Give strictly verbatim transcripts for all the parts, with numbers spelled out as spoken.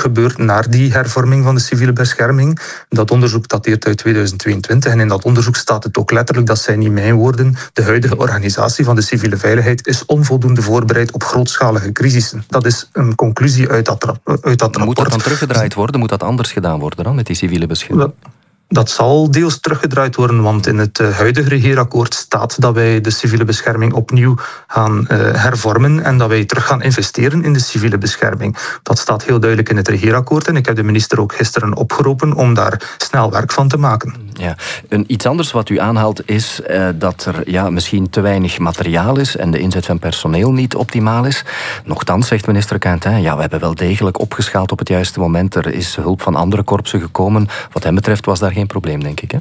gebeurt naar die hervorming van de civiele bescherming. Dat onderzoek dateert uit tweeduizend tweeëntwintig en in dat onderzoek staat het ook letterlijk, dat zijn niet mijn woorden, de huidige organisatie van de civiele veiligheid is onvoldoende voorbereid op grootschalige crisissen. Dat is een conclusie uit dat, uit dat rapport. Moet dat dan teruggedraaid worden? Moet dat anders gedaan worden dan met die civiele bescherming? Dat zal deels teruggedraaid worden, want in het huidige regeerakkoord staat dat wij de civiele bescherming opnieuw gaan uh, hervormen en dat wij terug gaan investeren in de civiele bescherming. Dat staat heel duidelijk in het regeerakkoord en ik heb de minister ook gisteren opgeroepen om daar snel werk van te maken. Ja. Een, iets anders wat u aanhaalt is uh, dat er ja, misschien te weinig materiaal is en de inzet van personeel niet optimaal is. Nochtans, zegt minister Quintin, ja, we hebben wel degelijk opgeschaald op het juiste moment. Er is hulp van andere korpsen gekomen. Wat hem betreft was daar geen probleem, denk ik, hè?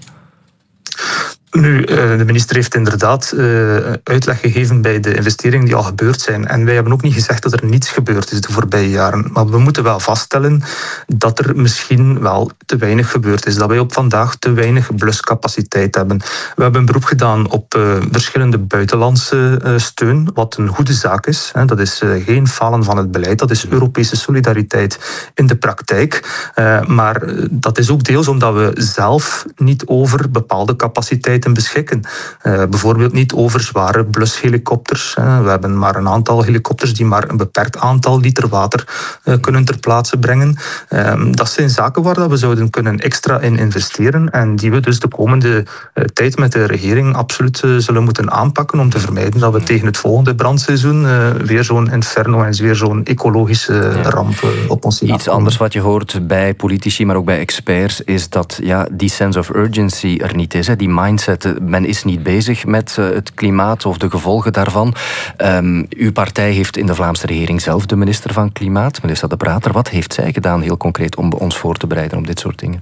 Nu, de minister heeft inderdaad uitleg gegeven bij de investeringen die al gebeurd zijn. En wij hebben ook niet gezegd dat er niets gebeurd is de voorbije jaren. Maar we moeten wel vaststellen dat er misschien wel te weinig gebeurd is. Dat wij op vandaag te weinig bluscapaciteit hebben. We hebben een beroep gedaan op uh, verschillende buitenlandse uh, steun, wat een goede zaak is. Hè. Dat is uh, geen falen van het beleid. Dat is Europese solidariteit in de praktijk. Uh, maar dat is ook deels omdat we zelf niet over bepaalde capaciteiten beschikken. Uh, bijvoorbeeld niet over zware blushelikopters. Uh, we hebben maar een aantal helikopters die maar een beperkt aantal liter water uh, kunnen ter plaatse brengen. Uh, dat zijn zaken waar dat we zouden kunnen extra in investeren en die we dus de komende uh, tijd met de regering absoluut uh, zullen moeten aanpakken om te vermijden dat we tegen het volgende brandseizoen uh, weer zo'n inferno en weer zo'n ecologische uh, ramp uh, op ons zien. Iets anders wat je hoort bij politici, maar ook bij experts, is dat ja, die sense of urgency er niet is. Hè? Die mindset. Men is niet bezig met het klimaat of de gevolgen daarvan. Um, uw partij heeft in de Vlaamse regering zelf de minister van Klimaat, Melissa De Prater. Wat heeft zij gedaan heel concreet om ons voor te bereiden op dit soort dingen?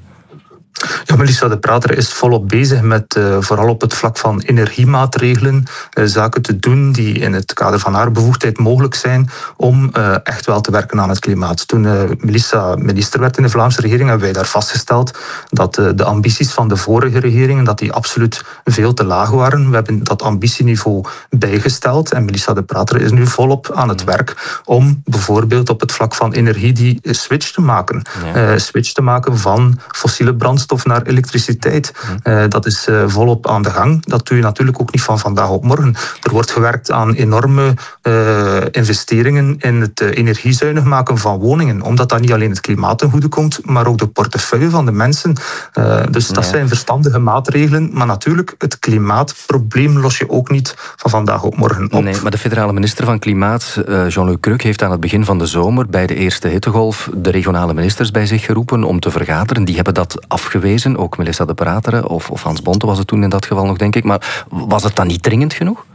Ja, Melissa De Prater is volop bezig met uh, vooral op het vlak van energiemaatregelen uh, zaken te doen die in het kader van haar bevoegdheid mogelijk zijn om uh, echt wel te werken aan het klimaat. Toen uh, Melissa minister werd in de Vlaamse regering hebben wij daar vastgesteld dat uh, de ambities van de vorige regeringen dat die absoluut veel te laag waren. We hebben dat ambitieniveau bijgesteld en Melissa De Prater is nu volop aan het werk om bijvoorbeeld op het vlak van energie die switch te maken. Ja. Uh, switch te maken van fossiele brandstof naar elektriciteit. Uh, dat is uh, volop aan de gang. Dat doe je natuurlijk ook niet van vandaag op morgen. Er wordt gewerkt aan enorme uh, investeringen in het uh, energiezuinig maken van woningen, omdat dat niet alleen het klimaat ten goede komt, maar ook de portefeuille van de mensen. Uh, dus dat ja. zijn verstandige maatregelen, maar natuurlijk, het klimaatprobleem los je ook niet van vandaag op morgen op. Nee, maar de federale minister van Klimaat, uh, Jean-Luc Cruc, heeft aan het begin van de zomer bij de eerste hittegolf de regionale ministers bij zich geroepen om te vergaderen. Die hebben dat afgewezen, ook Melissa De Prater of, of Hans Bonte was het toen in dat geval nog, denk ik. Maar was het dan niet dringend genoeg?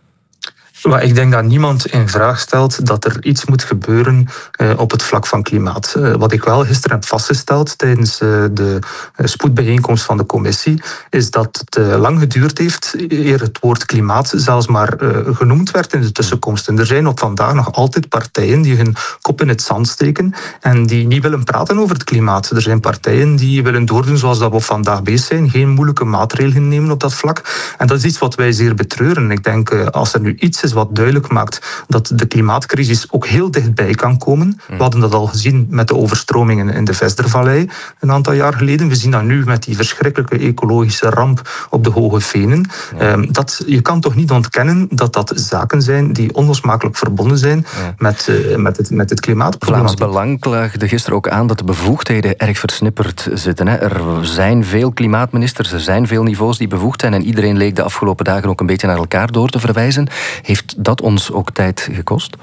Maar ik denk dat niemand in vraag stelt dat er iets moet gebeuren uh, op het vlak van klimaat. Uh, wat ik wel gisteren heb vastgesteld tijdens uh, de uh, spoedbijeenkomst van de commissie, is dat het uh, lang geduurd heeft eer het woord klimaat zelfs maar uh, genoemd werd in de tussenkomsten. Er zijn op vandaag nog altijd partijen die hun kop in het zand steken en die niet willen praten over het klimaat. Er zijn partijen die willen doordoen zoals dat we op vandaag bezig zijn, geen moeilijke maatregelen nemen op dat vlak. En dat is iets wat wij zeer betreuren. Ik denk, uh, als er nu iets is wat duidelijk maakt dat de klimaatcrisis ook heel dichtbij kan komen. We hadden dat al gezien met de overstromingen in de Vestervallei een aantal jaar geleden. We zien dat nu met die verschrikkelijke ecologische ramp op de Hoge Venen. Ja. Um, dat, je kan toch niet ontkennen dat dat zaken zijn die onlosmakelijk verbonden zijn ja. met, uh, met, het, met het klimaatprobleem. Vlaams Belang klaagde gisteren ook aan dat de bevoegdheden erg versnipperd zitten. Hè. Er zijn veel klimaatministers, er zijn veel niveaus die bevoegd zijn en iedereen leek de afgelopen dagen ook een beetje naar elkaar door te verwijzen. Heeft dat ons ook tijd gekost?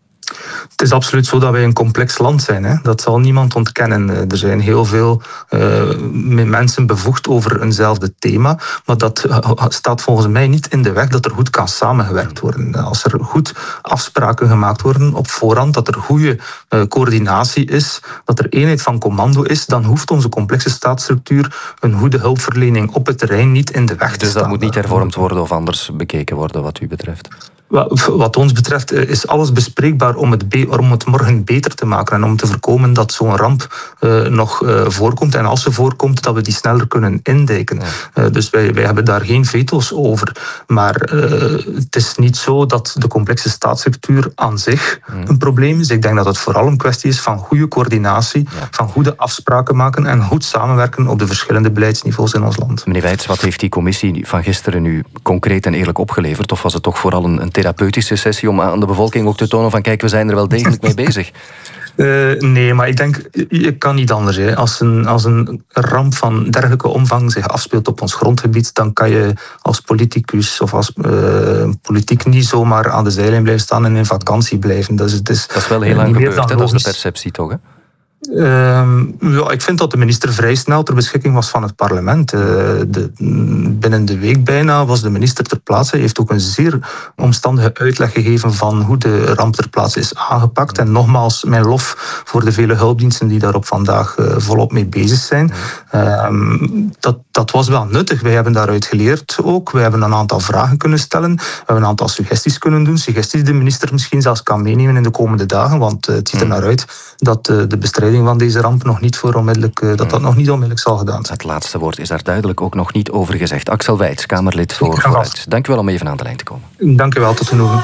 Het is absoluut zo dat wij een complex land zijn. Hè. Dat zal niemand ontkennen. Er zijn heel veel uh, mensen bevoegd over eenzelfde thema. Maar dat staat volgens mij niet in de weg dat er goed kan samengewerkt worden. Als er goed afspraken gemaakt worden op voorhand, dat er goede uh, coördinatie is, dat er eenheid van commando is, dan hoeft onze complexe staatsstructuur een goede hulpverlening op het terrein niet in de weg te staan. Dus dat moet niet hervormd worden of anders bekeken worden wat u betreft? Wat ons betreft is alles bespreekbaar om het, be- om het morgen beter te maken en om te voorkomen dat zo'n ramp uh, nog uh, voorkomt. En als ze voorkomt, dat we die sneller kunnen indijken. Ja. Uh, dus wij, wij hebben daar geen veto's over. Maar uh, het is niet zo dat de complexe staatsstructuur aan zich hmm. een probleem is. Ik denk dat het vooral een kwestie is van goede coördinatie, ja. van goede afspraken maken en goed samenwerken op de verschillende beleidsniveaus in ons land. Meneer Wijts, wat heeft die commissie van gisteren nu concreet en eerlijk opgeleverd? Of was het toch vooral een, een therapeutische sessie om aan de bevolking ook te tonen van kijk, we zijn er wel degelijk mee bezig? Uh, nee, maar ik denk, je kan niet anders. Hè. Als, een, als een ramp van dergelijke omvang zich afspeelt op ons grondgebied, dan kan je als politicus of als uh, politiek niet zomaar aan de zijlijn blijven staan en in vakantie blijven. Dus het is, dat is wel heel lang gebeurd, hè? Dat is de perceptie toch, hè? Uh, ja, ik vind dat de minister vrij snel ter beschikking was van het parlement. Uh, de, binnen de week bijna was de minister ter plaatse. Hij heeft ook een zeer omstandige uitleg gegeven van hoe de ramp ter plaatse is aangepakt. En nogmaals, mijn lof voor de vele hulpdiensten die daar op vandaag uh, volop mee bezig zijn. Uh, dat, dat was wel nuttig. Wij hebben daaruit geleerd ook. Wij hebben een aantal vragen kunnen stellen. We hebben een aantal suggesties kunnen doen. Suggesties die de minister misschien zelfs kan meenemen in de komende dagen. Want uh, het ziet er naar uit dat uh, de bestrijding van deze ramp nog niet voor onmiddellijk, dat dat nog niet onmiddellijk zal gedaan zijn. Het laatste woord is daar duidelijk ook nog niet over gezegd. Axel Wijts, Kamerlid voor Vooruit. Dank u wel om even aan de lijn te komen. Dank u wel, tot genoegen.